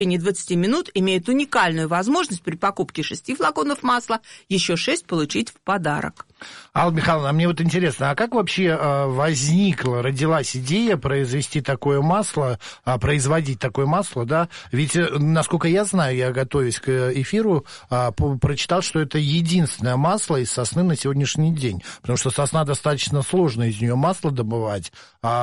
течение 20 минут имеют уникальную возможность при покупке 6 флаконов масла еще 6 получить в подарок. Алла Михайловна, а мне вот интересно, а как вообще родилась идея произвести такое масло, производить такое масло, да? Ведь, насколько я знаю, я, готовясь к эфиру, прочитал, что это единственное масло из сосны на сегодняшний день, потому что сосна достаточно сложно из нее масло добывать,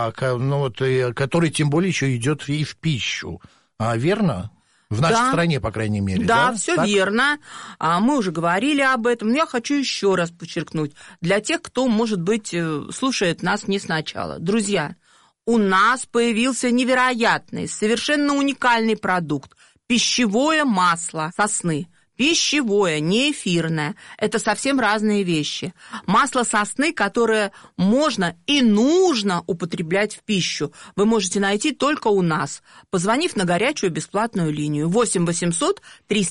который тем более еще идет и в пищу. Верно? В нашей стране, по крайней мере. Да, все верно. Мы уже говорили об этом, но я хочу еще раз подчеркнуть. Для тех, кто, может быть, слушает нас не сначала. Друзья, у нас появился невероятный, совершенно уникальный продукт – пищевое масло сосны. Пищевое, не эфирное. Это совсем разные вещи. Масло сосны, которое можно и нужно употреблять в пищу, вы можете найти только у нас, позвонив на горячую бесплатную линию 8 800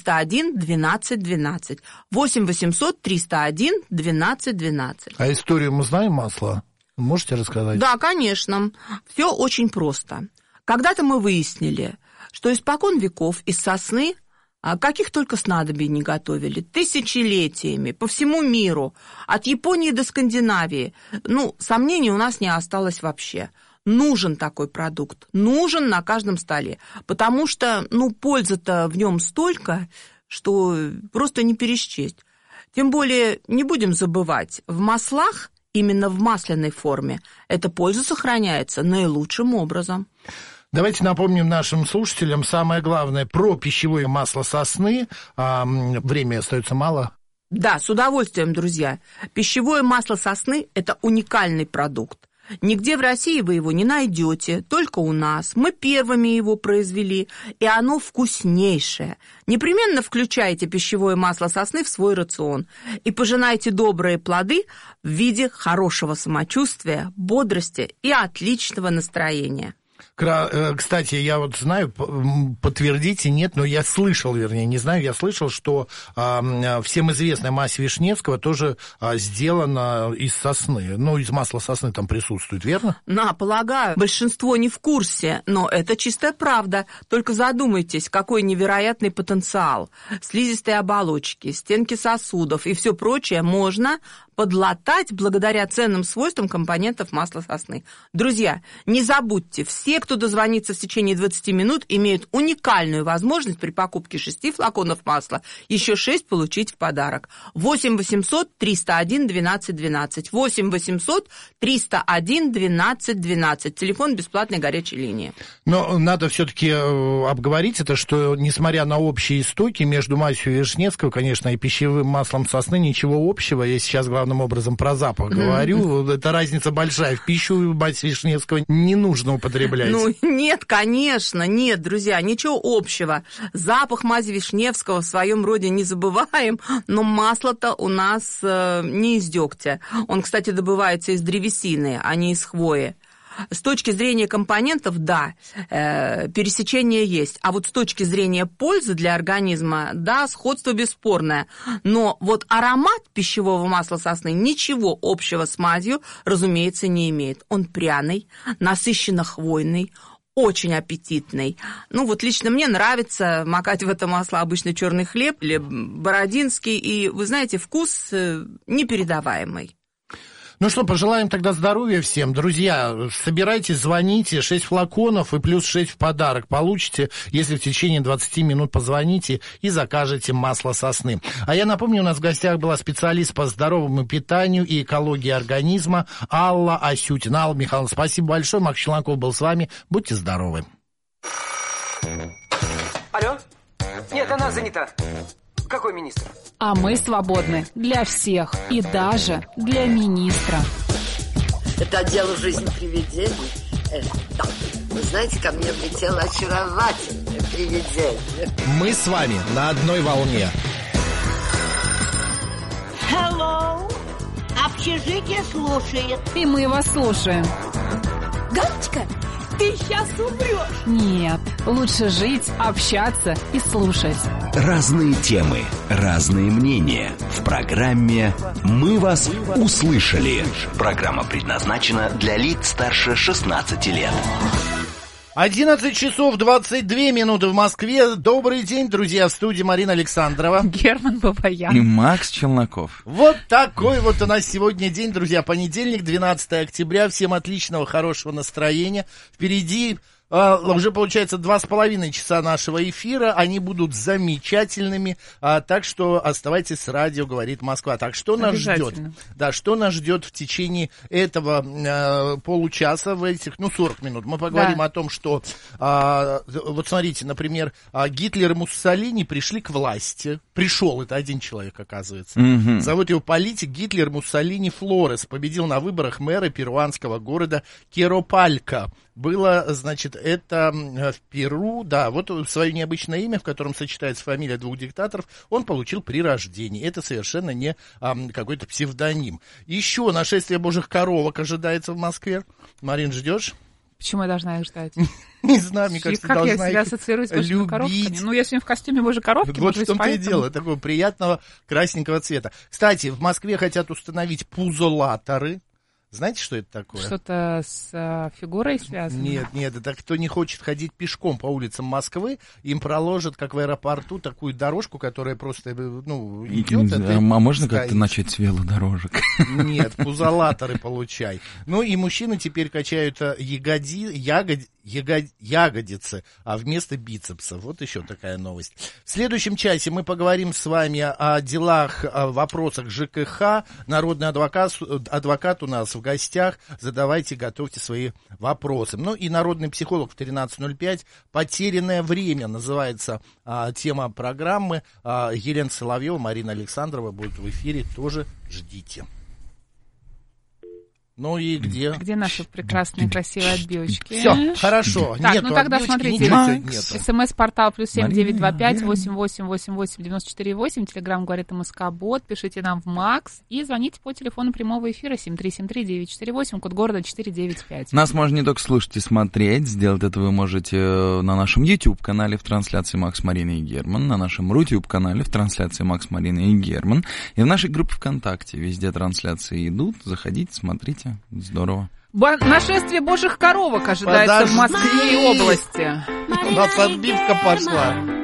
301 12 12. 8 800 301 12 12. А историю мы знаем масла? Можете рассказать? Да, конечно. Все очень просто. Когда-то мы выяснили, что испокон веков из сосны каких только снадобий не готовили, тысячелетиями, по всему миру, от Японии до Скандинавии. Сомнений у нас не осталось вообще. Нужен такой продукт, нужен на каждом столе, потому что, пользы-то в нем столько, что просто не пересчесть. Тем более, не будем забывать, в маслах, именно в масляной форме, эта польза сохраняется наилучшим образом. Давайте напомним нашим слушателям самое главное про пищевое масло сосны. Времени остается мало. Да, с удовольствием, друзья. Пищевое масло сосны – это уникальный продукт. Нигде в России вы его не найдете, только у нас. Мы первыми его произвели, и оно вкуснейшее. Непременно включайте пищевое масло сосны в свой рацион и пожинайте добрые плоды в виде хорошего самочувствия, бодрости и отличного настроения. Кстати, я вот знаю, подтвердите, нет, но я слышал, не знаю, я слышал, что всем известная мазь Вишневского тоже сделана из сосны, из масла сосны там присутствует, верно? Полагаю, большинство не в курсе, но это чистая правда. Только задумайтесь, какой невероятный потенциал. Слизистые оболочки, стенки сосудов и все прочее можно подлатать благодаря ценным свойствам компонентов масла сосны. Друзья, не забудьте, все, кто дозвонится в течение 20 минут, имеют уникальную возможность при покупке 6 флаконов масла еще 6 получить в подарок. 8 800 301 12 12. 8 800 301 12 12. Телефон бесплатной горячей линии. Но надо все-таки обговорить это, что, несмотря на общие истоки между мазью Вишневского, конечно, и пищевым маслом сосны ничего общего. Я сейчас главным образом про запах говорю. Это разница большая. В пищу мазь Вишневского не нужно употреблять. Нет, конечно, нет, друзья, ничего общего. Запах мази Вишневского в своем роде не забываем, но масло-то у нас не из дегтя. Он, кстати, добывается из древесины, а не из хвои. С точки зрения компонентов, да, пересечение есть. А вот с точки зрения пользы для организма, да, сходство бесспорное. Но вот аромат пищевого масла сосны ничего общего с мазью, разумеется, не имеет. Он пряный, насыщенно хвойный, очень аппетитный. Лично мне нравится макать в это масло обычно черный хлеб или бородинский. И, вы знаете, вкус непередаваемый. Пожелаем тогда здоровья всем. Друзья, собирайтесь, звоните, 6 флаконов и плюс 6 в подарок получите, если в течение 20 минут позвоните и закажете масло сосны. А я напомню, у нас в гостях была специалист по здоровому питанию и экологии организма Алла Асютина. Алла Михайловна, спасибо большое. Макс Челноков был с вами. Будьте здоровы. Алло? Нет, она занята. Какой министр? А мы свободны для всех и даже для министра. Это отдел «Жизнь привидений». Вы знаете, ко мне влетело очаровательное привидение. Мы с вами на одной волне. Hello. Общежитие слушает. И мы вас слушаем. Галочка, ты сейчас умрешь. Нет, лучше жить, общаться и слушать. Разные темы, разные мнения. В программе «Мы вас услышали». Программа предназначена для лиц старше 16 лет. 11 часов 22 минуты в Москве. Добрый день, друзья, в студии Марина Александрова. Герман Бабаян. И Макс Челноков. Вот такой вот у нас сегодня день, друзья. Понедельник, 12 октября. Всем отличного, хорошего настроения. Впереди уже, получается, 2,5 часа нашего эфира. Они будут замечательными. Так что оставайтесь с радио «Говорит Москва». Так, что нас ждет? Да, что нас ждет в течение этого получаса, в этих, 40 минут. Мы поговорим о том, что, вот смотрите, например, Гитлер и Муссолини пришли к власти. Пришел, это один человек, оказывается. Зовут его политик Гитлер Муссолини Флорес. Победил на выборах мэра перуанского города Керопалька. Было, значит, это в Перу, да, вот свое необычное имя, в котором сочетается фамилия двух диктаторов, он получил при рождении. Это совершенно не какой-то псевдоним. Еще нашествие божьих коровок ожидается в Москве. Марин, ждешь? Почему я должна их ждать? Не знаю, мне кажется, как должна я себя ассоциирую с божьими коровками? Ну, если в костюме божьей коровки, вот в том-то и дело, такого приятного красненького цвета. Кстати, в Москве хотят установить пузолаторы. Знаете, что это такое? Что-то с фигурой связано? Нет, это кто не хочет ходить пешком по улицам Москвы, им проложат, как в аэропорту, такую дорожку, которая просто, идет. А можно как-то начать с велодорожек? Нет, пузолаторы получай. Ну и мужчины теперь качают ягодицы, а вместо бицепса. Вот еще такая новость. В следующем часе мы поговорим с вами о делах, о вопросах ЖКХ. Народный адвокат у нас в гостях. Задавайте, готовьте свои вопросы. Ну и народный психолог в 13:05. «Потерянное время» называется тема программы. Елена Соловьева, Марина Александрова будут в эфире. Тоже ждите. Ну и где? Где наши прекрасные, красивые отбивочки? Все, хорошо. Так, нету тогда отбивочки, смотрите. СМС-портал +7 925 8888 94 8. Телеграм «Говорит МСК-бот». Пишите нам в Макс и звоните по телефону прямого эфира 7373-948, код города 495. Нас можно не только слушать и смотреть. Сделать это вы можете на нашем YouTube-канале в трансляции Макс, Марина и Герман, на нашем Рутюб-канале в трансляции Макс, Марина и Герман, и в нашей группе ВКонтакте. Везде трансляции идут. Заходите, смотрите. Здорово. Нашествие божьих коровок ожидается в Москве и области. У нас отбивка пошла.